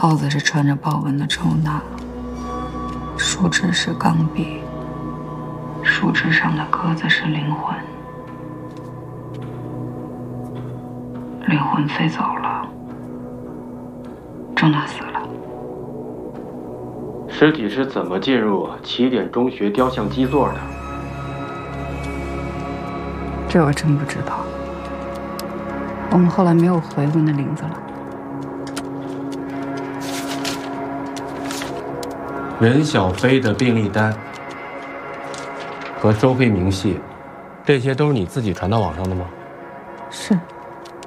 豹子是穿着豹纹的抽纳，树枝是钢笔，树枝上的鸽子是灵魂。灵魂飞走了，郑娜死了。 尸体是怎么进入起点中学雕像基座的？ 这我真不知道。我们后来没有回过那林子了。 任小飞的病历单和收费明细，这些都是你自己传到网上的吗？ 是。